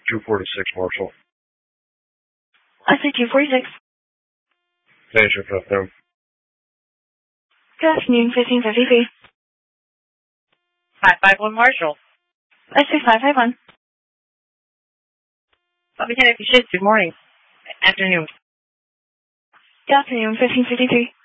246, Marshall. I say 246. Thanks, good afternoon. Good afternoon, 1553. 551, Marshall. I say 551. Lieutenant Fish, good morning. Afternoon. Good afternoon, 1553.